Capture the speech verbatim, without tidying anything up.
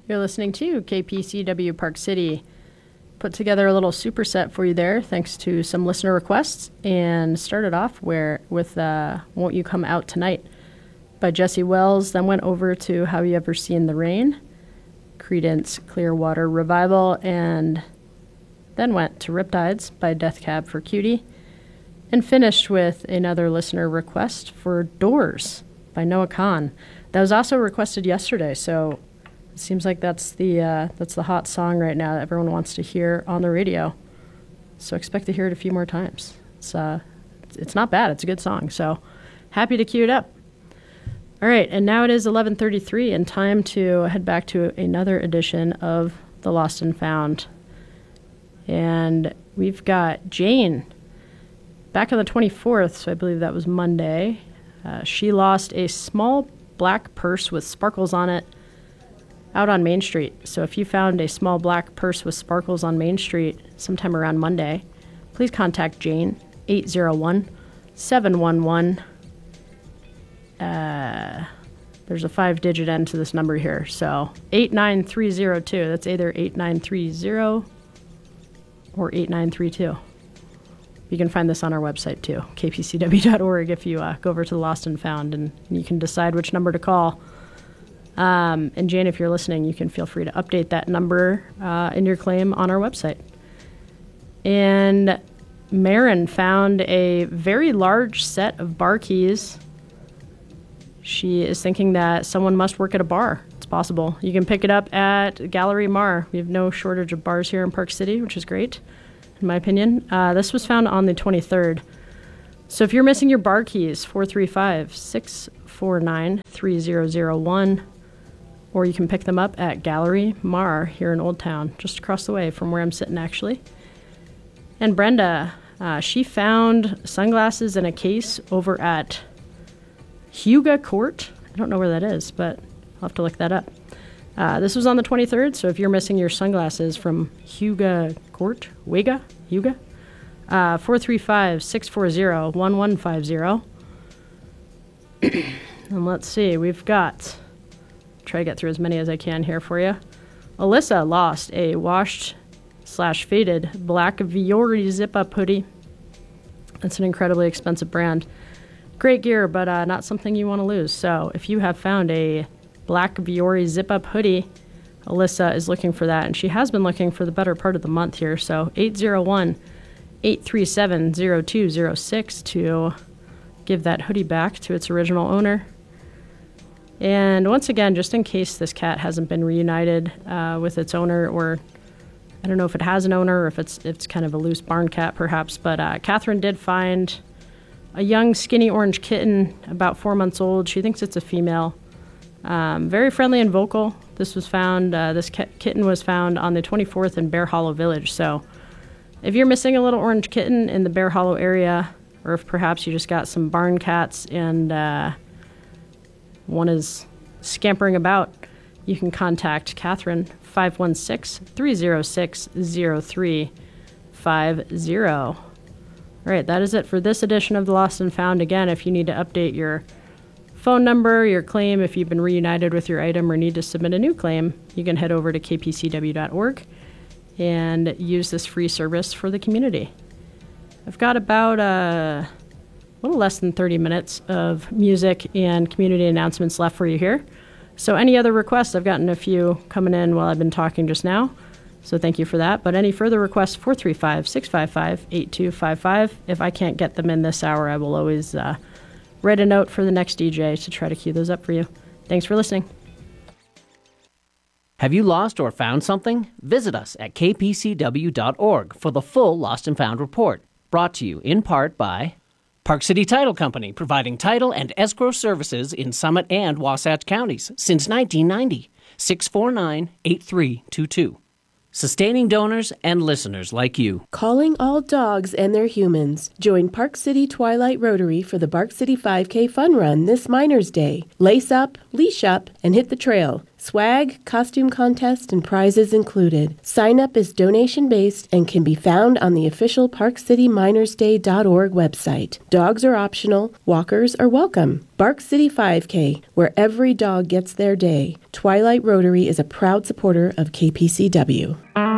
You're listening to K P C W Park City. Put together a little superset for you there, thanks to some listener requests, and started off where with uh, Won't You Come Out Tonight by Jesse Wells, then went over to Have You Ever Seen the Rain, Creedence Clearwater Revival, and then went to Riptides by Death Cab for Cutie, and finished with another listener request for Doors by Noah Kahan. That was also requested yesterday, so it seems like that's the uh, that's the hot song right now that everyone wants to hear on the radio. So expect to hear it a few more times. It's uh, it's not bad. It's a good song. So happy to cue it up. All right, and now it is eleven thirty-three, and time to head back to another edition of The Lost and Found. And we've got Jane back on the twenty-fourth, so I believe that was Monday. Uh, she lost a small black purse with sparkles on it out on Main Street. So if you found a small black purse with sparkles on Main Street sometime around Monday, please contact Jane, eight oh one, seven one one. Uh, there's a five-digit end to this number here, so eight nine three zero two. That's either eight nine three zero or eight nine three two. You can find this on our website too, k p c w dot org, if you uh, go over to the Lost and Found, and you can decide which number to call. Um, and Jane, if you're listening, you can feel free to update that number uh, in your claim on our website. And Marin found a very large set of bar keys. She is thinking that someone must work at a bar. It's possible. You can pick it up at Gallery Mar. We have no shortage of bars here in Park City, which is great, in my opinion. Uh, this was found on the twenty-third. So if you're missing your bar keys, four three five, six four nine, three zero zero one, or you can pick them up at Gallery Mar here in Old Town, just across the way from where I'm sitting, actually. And Brenda, uh, she found sunglasses in a case over at Huga Court. I don't know where that is, but I'll have to look that up. Uh, this was on the twenty-third, so if you're missing your sunglasses from Huga Court, Huga, Huga, uh, four three five, six four zero, one one five zero. And let's see, we've got, try to get through as many as I can here for you. Alyssa lost a washed slash faded black Viore zip-up hoodie. It's an incredibly expensive brand. Great gear, but uh, not something you want to lose. So if you have found a black Viore zip-up hoodie, Alyssa is looking for that, and she has been looking for the better part of the month here. So eight zero one, eight three seven, zero two zero six to give that hoodie back to its original owner. And once again, just in case this cat hasn't been reunited uh, with its owner, or I don't know if it has an owner or if it's, if it's kind of a loose barn cat perhaps, but uh, Catherine did find a young skinny orange kitten, about four months old. She thinks it's a female. Um, very friendly and vocal. This was found, uh, this k- kitten was found on the twenty-fourth in Bear Hollow Village. So if you're missing a little orange kitten in the Bear Hollow area, or if perhaps you just got some barn cats and uh, one is scampering about, you can contact Catherine, five one six, three zero six, zero three five zero. All right, that is it for this edition of The Lost and Found. Again, if you need to update your phone number, your claim, if you've been reunited with your item or need to submit a new claim, you can head over to k p c w dot org and use this free service for the community. I've got about uh, a little less than thirty minutes of music and community announcements left for you here. So any other requests, I've gotten a few coming in while I've been talking just now. So thank you for that. But any further requests, four three five, six five five, eight two five five. If I can't get them in this hour, I will always uh, write a note for the next D J to try to queue those up for you. Thanks for listening. Have you lost or found something? Visit us at k p c w dot org for the full Lost and Found report. Brought to you in part by Park City Title Company, providing title and escrow services in Summit and Wasatch counties since nineteen ninety. six four nine, eight three two two. Sustaining donors and listeners like you. Calling all dogs and their humans. Join Park City Twilight Rotary for the Park City five K Fun Run this Miners Day. Lace up, leash up, and hit the trail. Swag, costume contest, and prizes included. Sign up is donation-based and can be found on the official park city miners day dot org website. Dogs are optional. Walkers are welcome. Bark City five K, where every dog gets their day. Twilight Rotary is a proud supporter of K P C W.